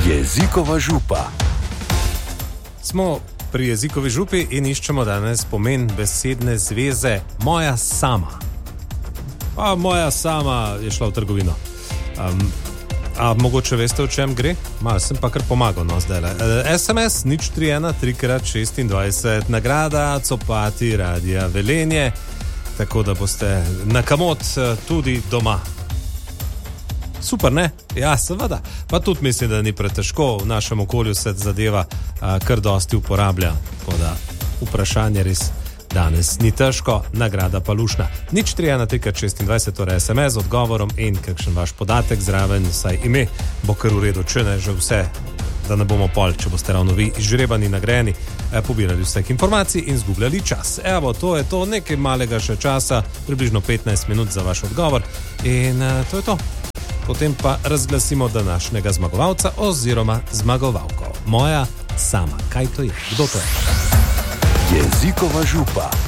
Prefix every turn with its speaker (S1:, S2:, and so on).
S1: Jezikova župa.
S2: Smo pri jezikovi župi in iščemo danes pomen besedne zveze moja sama. Pa moja sama je šla v trgovino. A mogoče veste, o čem gre? Malo sem pa kar pomagal, no, zdajle. SMS 031 3x26, nagrada Copati Radia Velenje, tako da boste na kamot tudi doma. Super, ne? Ja, seveda. Pa tudi mislim, da ni pretežko. V našem okolju se zadeva kar dosti uporablja. Tako da vprašanje res danes ni težko, nagrada pa lušna. 031 3x26, torej SMS z odgovorom in kakšen vaš podatek zraven, saj ime bo kar v redu, če ne že vse, da ne bomo pol, če boste ravno vi izžrebani, nagrajeni, pobirali vseh informacij in zgubljali čas. Evo, to je to, nekaj malega še časa, približno 15 minut za vaš odgovor in to je to. Potem pa razglasimo današnjega zmagovalca oziroma zmagovalko. Moja sama. Kaj to je? Kdo to je?
S1: Jezikova župa.